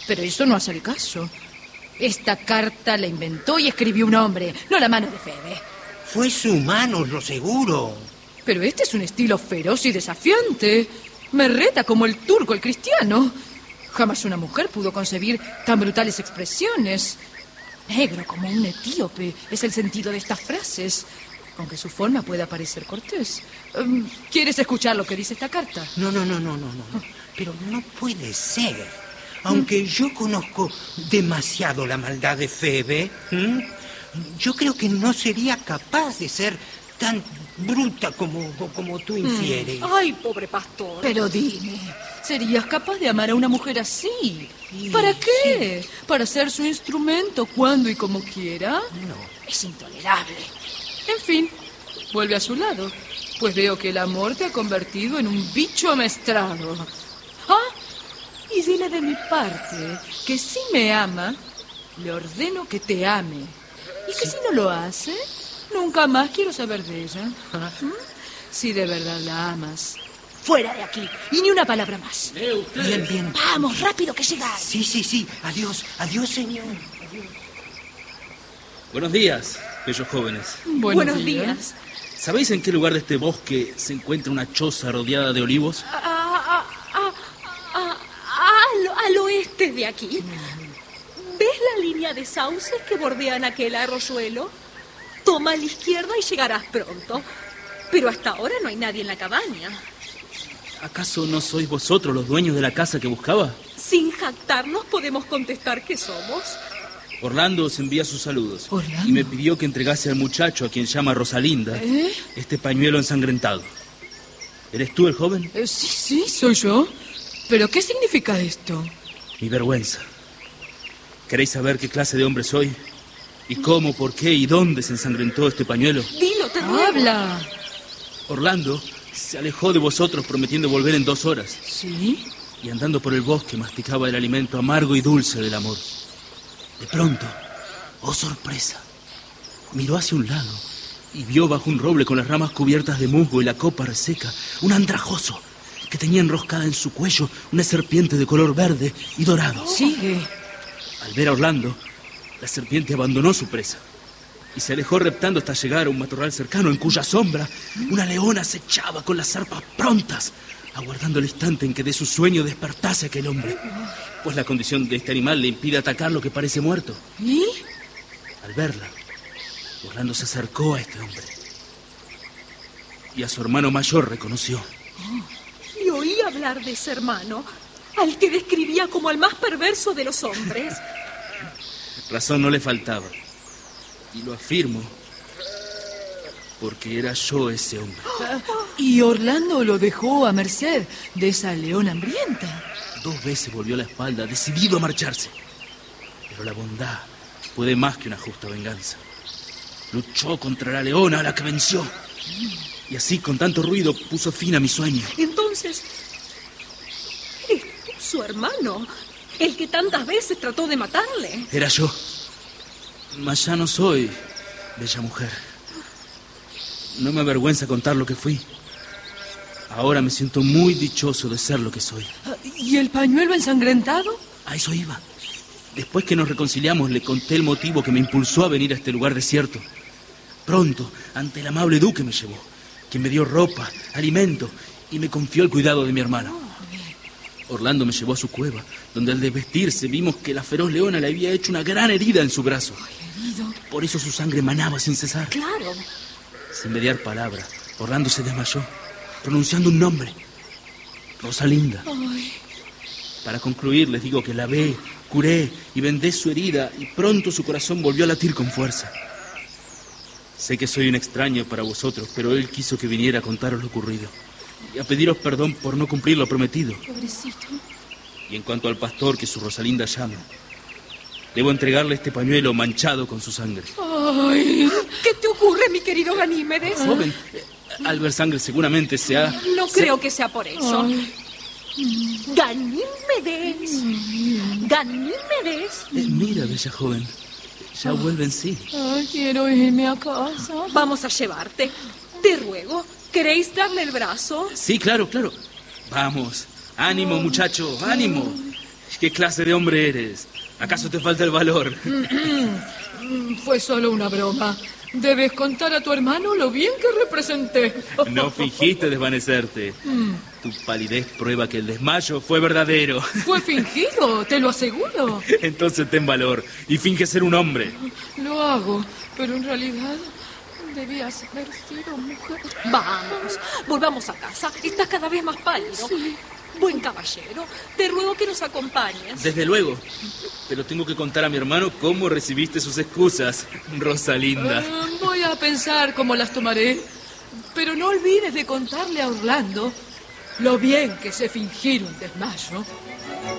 Pero eso no hace el caso. Esta carta la inventó y escribió un hombre, no la mano de Febe. Fue su mano, lo seguro. Pero este es un estilo feroz y desafiante. Me reta como el turco, el cristiano. Jamás una mujer pudo concebir tan brutales expresiones. Negro como un etíope es el sentido de estas frases, aunque su forma pueda parecer cortés. ¿Quieres escuchar lo que dice esta carta? No. Pero no puede ser. Aunque yo conozco demasiado la maldad de Febe, yo creo que no sería capaz de ser tan bruta como tú infieres. Ay, pobre pastor. Pero dime, ¿serías capaz de amar a una mujer así? ¿Para qué? Sí. ¿Para ser su instrumento cuando y como quiera? No. Es intolerable. En fin, vuelve a su lado, pues veo que el amor te ha convertido en un bicho amestrado. Y dile de mi parte que si me ama, le ordeno que te ame. Y que si no lo hace, nunca más quiero saber de ella. Si de verdad la amas, fuera de aquí y ni una palabra más. Bien. Vamos, rápido que llega. Sí. Adiós, señor. Adiós. Buenos días, bellos jóvenes. Buenos días. ¿Sabéis en qué lugar de este bosque se encuentra una choza rodeada de olivos? Al oeste de aquí. ¿Ves la línea de sauces que bordean aquel arroyuelo? Toma a la izquierda y llegarás pronto. Pero hasta ahora no hay nadie en la cabaña. ¿Acaso no sois vosotros los dueños de la casa que buscaba? Sin jactarnos podemos contestar que somos. Orlando os envía sus saludos. ¿Orlando? Y me pidió que entregase al muchacho, a quien llama Rosalinda, este pañuelo ensangrentado. ¿Eres tú el joven? Sí, soy yo. ¿Pero qué significa esto? Mi vergüenza. ¿Queréis saber qué clase de hombre soy? ¿Y cómo, por qué y dónde se ensangrentó este pañuelo? Dilo, te ruego. ¡Habla! Orlando se alejó de vosotros prometiendo volver en 2 horas. ¿Sí? Y andando por el bosque masticaba el alimento amargo y dulce del amor. De pronto, ¡oh sorpresa! Miró hacia un lado y vio bajo un roble con las ramas cubiertas de musgo y la copa reseca un andrajoso que tenía enroscada en su cuello una serpiente de color verde y dorado. Sigue. Al ver a Orlando, la serpiente abandonó su presa y se alejó reptando hasta llegar a un matorral cercano en cuya sombra una leona acechaba con las zarpas prontas, aguardando el instante en que de su sueño despertase aquel hombre, pues la condición de este animal le impide atacar lo que parece muerto. ¿Y? Al verla, Orlando se acercó a este hombre y a su hermano mayor reconoció. Y oí hablar de ese hermano, al que describía como al más perverso de los hombres. Razón no le faltaba, y lo afirmo porque era yo ese hombre. Y Orlando lo dejó a merced de esa leona hambrienta. 2 veces volvió la espalda, decidido a marcharse. Pero la bondad puede más que una justa venganza. Luchó contra la leona a la que venció. Y así, con tanto ruido, puso fin a mi sueño. Entonces, ¿eres tú su hermano? ¿El que tantas veces trató de matarle? Era yo. Mas ya no soy bella mujer. No me avergüenza contar lo que fui. Ahora me siento muy dichoso de ser lo que soy. ¿Y el pañuelo ensangrentado? A eso iba. Después que nos reconciliamos, le conté el motivo que me impulsó a venir a este lugar desierto. Pronto, ante el amable duque me llevó, quien me dio ropa, alimento y me confió el cuidado de mi hermano. Orlando me llevó a su cueva, donde al desvestirse vimos que la feroz leona le había hecho una gran herida en su brazo. Por eso su sangre manaba sin cesar. Claro. Sin mediar palabra, Orlando se desmayó, pronunciando un nombre: Rosalinda. Para concluir, les digo que lavé, curé y vendé su herida, y pronto su corazón volvió a latir con fuerza. Sé que soy un extraño para vosotros, pero él quiso que viniera a contaros lo ocurrido y a pediros perdón por no cumplir lo prometido. Pobrecito. Y en cuanto al pastor que su Rosalinda llama, debo entregarle este pañuelo manchado con su sangre. ¡Ay! ¿Qué te ocurre, mi querido Ganímedes? Joven, al ver sangre seguramente No creo que sea por eso. Ay. Ganímedes. Ganímedes. Mira, bella joven, ya vuelve en sí. Ay, quiero irme a casa. Vamos a llevarte. Te ruego. ¿Queréis darle el brazo? Sí, claro. Vamos, ánimo, muchacho, ánimo. ¿Qué clase de hombre eres? ¿Acaso te falta el valor? Fue solo una broma. Debes contar a tu hermano lo bien que representé. No fingiste desvanecerte. Tu palidez prueba que el desmayo fue verdadero. Fue fingido, te lo aseguro. Entonces ten valor y finge ser un hombre. Lo hago, pero en realidad debías haber sido mujer. Vamos, volvamos a casa. Estás cada vez más pálido. Sí. Buen caballero, te ruego que nos acompañes. Desde luego. Pero tengo que contar a mi hermano cómo recibiste sus excusas, Rosalinda. Voy a pensar cómo las tomaré. Pero no olvides de contarle a Orlando lo bien que sé fingir un desmayo.